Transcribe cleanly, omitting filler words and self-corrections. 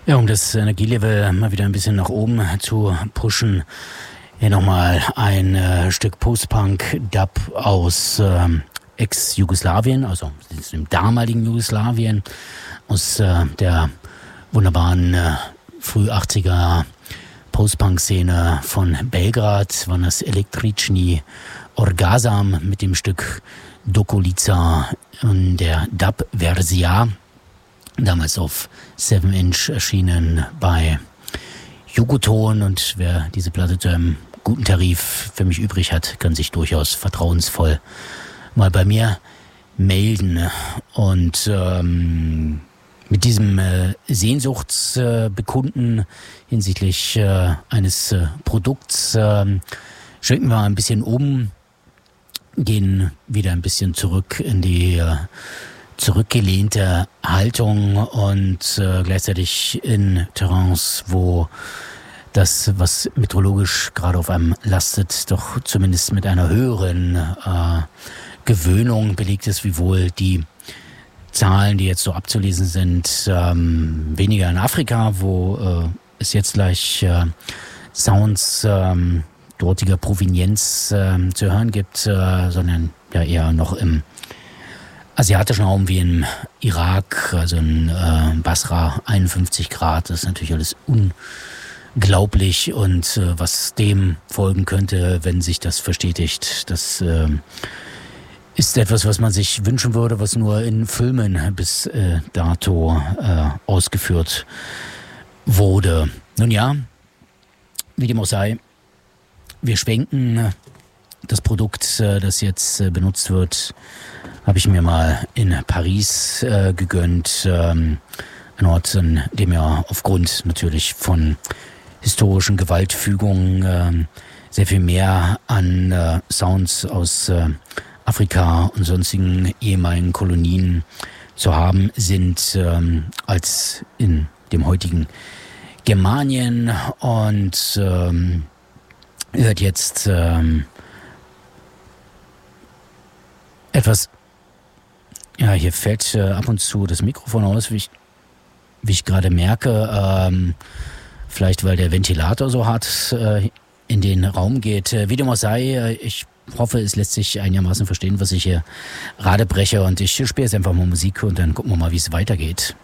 Ja, um das Energielevel mal wieder ein bisschen nach oben zu pushen, hier nochmal ein Stück Post-Punk-Dub aus Ex-Jugoslawien, also dem damaligen Jugoslawien, aus der wunderbaren früh 80er Post-Punk-Szene von Belgrad, waren das Električni Orgasam mit dem Stück Dokolica in der Dub-Verzia, damals auf 7-Inch erschienen bei Jugoton, und wer diese Platte zu einem guten Tarif für mich übrig hat, kann sich durchaus vertrauensvoll mal bei mir melden. Und mit diesem Sehnsuchtsbekunden hinsichtlich eines Produkts schwenken wir ein bisschen um, gehen wieder ein bisschen zurück in die zurückgelehnte Haltung und gleichzeitig in Terrains, wo das, was meteorologisch gerade auf einem lastet, doch zumindest mit einer höheren Gewöhnung belegt ist, wiewohl die Zahlen, die jetzt so abzulesen sind, weniger in Afrika, wo es jetzt gleich Sounds dortiger Provenienz zu hören gibt, sondern ja eher noch im asiatischen Raum wie in Irak, also in Basra 51 Grad. Das ist natürlich alles unglaublich, und was dem folgen könnte, wenn sich das verstetigt, das ist etwas, was man sich wünschen würde, was nur in Filmen bis dato ausgeführt wurde. Nun ja, wie dem auch sei, wir schwenken. Das Produkt, das jetzt benutzt wird, habe ich mir mal in Paris gegönnt. Ein Ort, an dem ja aufgrund natürlich von historischen Gewaltfügungen sehr viel mehr an Sounds aus Afrika und sonstigen ehemaligen Kolonien zu haben sind als in dem heutigen Germanien. Und hört jetzt etwas, ja, hier fällt ab und zu das Mikrofon aus, wie ich gerade merke, vielleicht weil der Ventilator so hart in den Raum geht. Wie dem auch sei, ich hoffe, es lässt sich einigermaßen verstehen, was ich hier gerade breche, und ich spiele jetzt einfach mal Musik und dann gucken wir mal, wie es weitergeht.